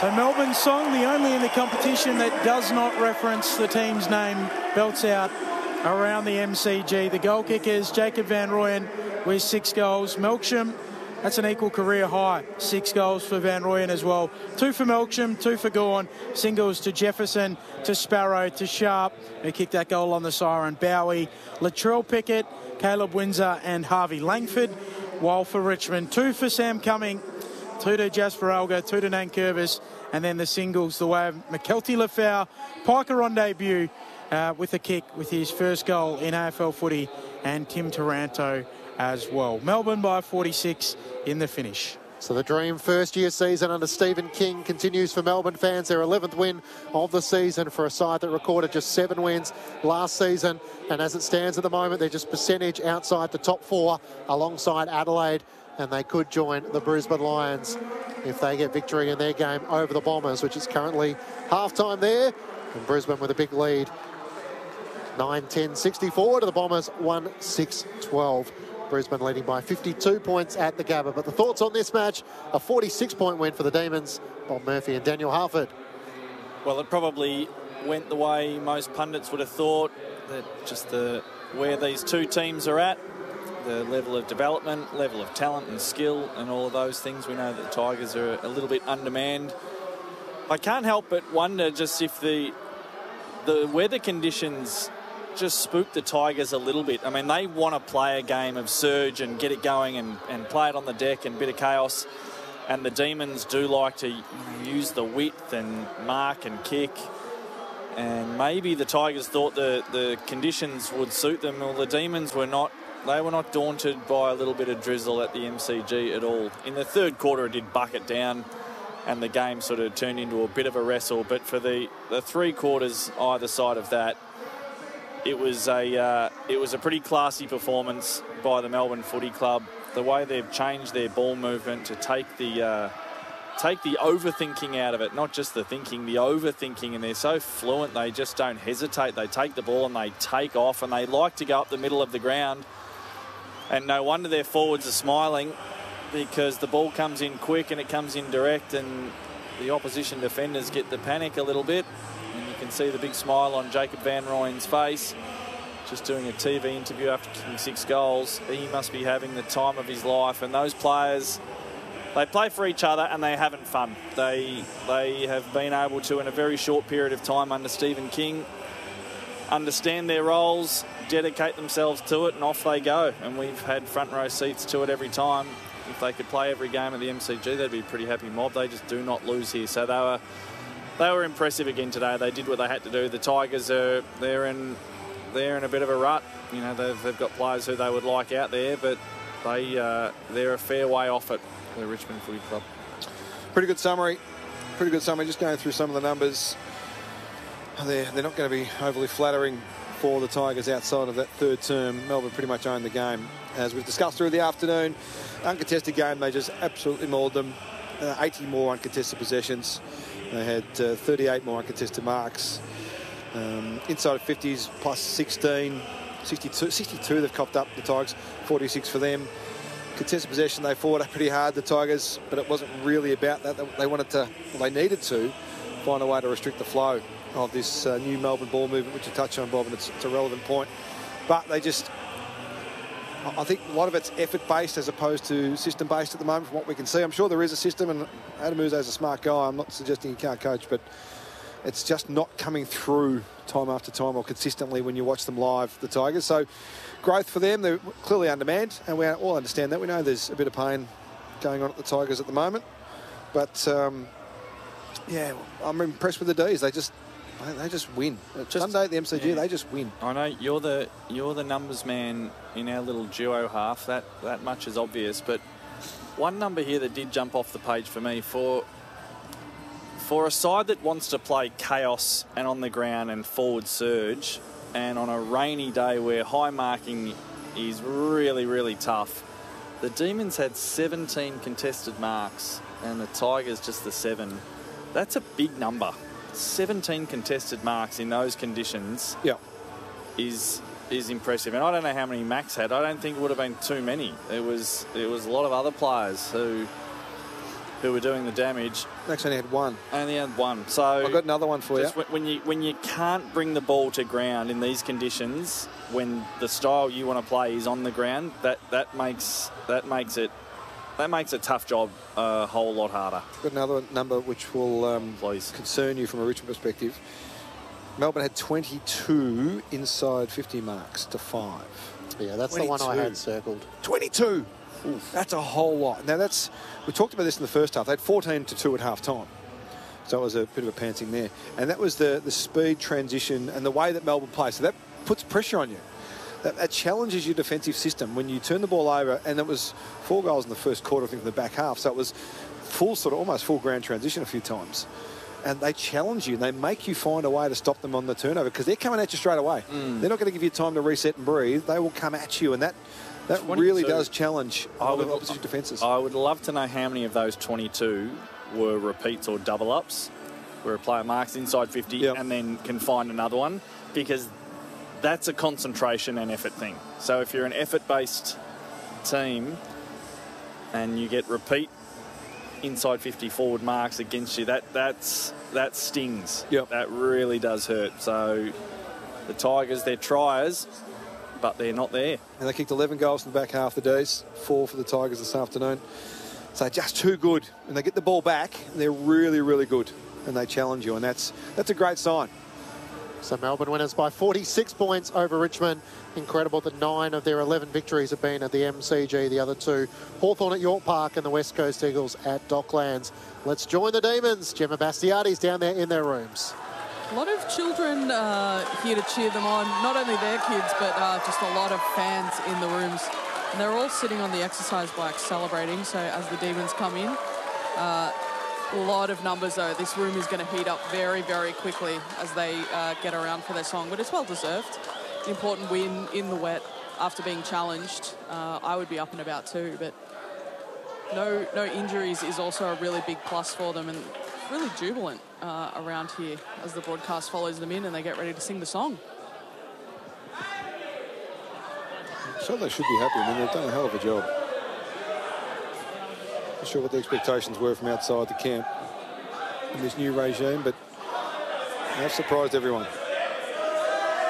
The Melbourne song, the only in the competition that does not reference the team's name, belts out around the MCG. The goal kickers, Jacob Van Rooyen with 6 goals. Melksham, that's an equal career high. 6 goals for Van Rooyen as well. 2 for Melksham, 2 for Gawn. Singles to Jefferson, to Sparrow, to Sharp, who kicked that goal on the siren. Bowie, Latrell Pickett, Caleb Windsor and Harvey Langford. While for Richmond, 2 for Sam Cumming, 2 to Jasper Alga, 2 to Nankervis, and then the singles the way of McKelty Lafau. Piker on debut with a kick with his first goal in AFL footy, and Tim Taranto as well. Melbourne by 46 in the finish. So the dream first-year season under Stephen King continues for Melbourne fans. Their 11th win of the season for a side that recorded just 7 wins last season. And as it stands at the moment, they're just percentage outside the top 4 alongside Adelaide. And they could join the Brisbane Lions if they get victory in their game over the Bombers, which is currently half-time there. And Brisbane with a big lead, 9-10-64 to the Bombers, 1-6-12. Brisbane leading by 52 points at the Gabba. But the thoughts on this match, a 46-point win for the Demons, Bob Murphy and Daniel Harford. Well, it probably went the way most pundits would have thought, that just where these two teams are at, the level of development, level of talent and skill and all of those things. We know that the Tigers are a little bit undermanned. I can't help but wonder just if the weather conditions just spooked the Tigers a little bit. I mean, they want to play a game of surge and get it going and play it on the deck and a bit of chaos. And the Demons do like to use the width and mark and kick. And maybe the Tigers thought the conditions would suit them. Well, the Demons were not. They were not daunted by a little bit of drizzle at the MCG at all. In the third quarter, it did bucket down, and the game sort of turned into a bit of a wrestle. But for the 3 quarters either side of that, it was a pretty classy performance by the Melbourne Footy Club. The way they've changed their ball movement to take the overthinking out of it, not just the thinking, the overthinking, and they're so fluent, they just don't hesitate. They take the ball and they take off, and they like to go up the middle of the ground. And no wonder their forwards are smiling, because the ball comes in quick and it comes in direct, and the opposition defenders get the panic a little bit. And you can see the big smile on Jacob Van Rooyen's face, just doing a TV interview after kicking 6 goals. He must be having the time of his life. And those players, they play for each other and they're having fun. They have been able to, in a very short period of time under Stephen King, understand their roles, dedicate themselves to it, and off they go. And we've had front row seats to it every time. If they could play every game at the MCG, they'd be a pretty happy mob. They just do not lose here. So they were impressive again today. They did what they had to do. The Tigers they're in a bit of a rut. You know, they've got players who they would like out there, but they're a fair way off it, the Richmond Footy Club. Pretty good summary. Just going through some of the numbers. They're not going to be overly flattering for the Tigers outside of that third term. Melbourne pretty much owned the game. As we've discussed through the afternoon, uncontested game, they just absolutely mauled them. 80 more uncontested possessions. They had 38 more uncontested marks. Inside of 50s plus 16. 62 they've copped up, the Tigers. 46 for them. Contested possession, they fought pretty hard, the Tigers, but it wasn't really about that. They needed to find a way to restrict the flow of this new Melbourne ball movement, which you touched on, Bob, and it's a relevant point. But I think a lot of it's effort-based as opposed to system-based at the moment, from what we can see. I'm sure there is a system, and Adam Uzo's a smart guy. I'm not suggesting he can't coach, but it's just not coming through time after time or consistently when you watch them live, the Tigers. So growth for them. They're clearly undermanned, and we all understand that. We know there's a bit of pain going on at the Tigers at the moment. But, yeah, I'm impressed with the Ds. They just win. Sunday at the MCG, they just win. I know you're the numbers man in our little duo half. That much is obvious. But one number here that did jump off the page for me, for a side that wants to play chaos and on the ground and forward surge, and on a rainy day where high marking is really, really tough, the Demons had 17 contested marks and the Tigers just the 7. That's a big number. 17 contested marks in those conditions is impressive. And I don't know how many Max had. I don't think it would have been too many. It was a lot of other players who who were doing the damage. Next only had one. Only had one. So I've got another one for you. When you can't bring the ball to ground in these conditions, when the style you want to play is on the ground, that makes a tough job a whole lot harder. I've got another number which will concern you from a Richmond perspective. Melbourne had 22 inside 50 marks to 5. Yeah, that's 22. the one I had circled. 22. Oof. That's a whole lot. Now, we talked about this in the first half. They had 14-2 at half time. So it was a bit of a pantsing there. And that was the speed transition and the way that Melbourne plays. So that puts pressure on you. That challenges your defensive system when you turn the ball over. And it was 4 goals in the first quarter, I think, in the back half. So it was almost full ground transition a few times. And they challenge you and they make you find a way to stop them on the turnover because they're coming at you straight away. They're not going to give you time to reset and breathe. They will come at you, and that really does challenge opposition defences. I would love to know how many of those 22 were repeats or double-ups, where a player marks inside 50 and then can find another one, because that's a concentration and effort thing. So if you're an effort-based team and you get repeat inside 50 forward marks against you, that stings. That really does hurt. So the Tigers, they're triers, but they're not there. And they kicked 11 goals in the back half of the days, 4 for the Tigers this afternoon. So just too good. And they get the ball back, they're really, really good. And they challenge you, and that's a great sign. So Melbourne winners by 46 points over Richmond. Incredible that 9 of their 11 victories have been at the MCG. The other 2, Hawthorn at York Park and the West Coast Eagles at Docklands. Let's join the Demons. Gemma Bastiati's down there in their rooms. A lot of children here to cheer them on. Not only their kids, but just a lot of fans in the rooms. And they're all sitting on the exercise bikes celebrating. So as the Demons come in, a lot of numbers though. This room is going to heat up very, very quickly as they get around for their song. But it's well deserved. An important win in the wet after being challenged. I would be up and about too, but no injuries is also a really big plus for them, and really jubilant around here as the broadcast follows them in and they get ready to sing the song. So they should be happy. I mean, they've done a hell of a job. Not sure what the expectations were from outside the camp in this new regime, but they've surprised everyone.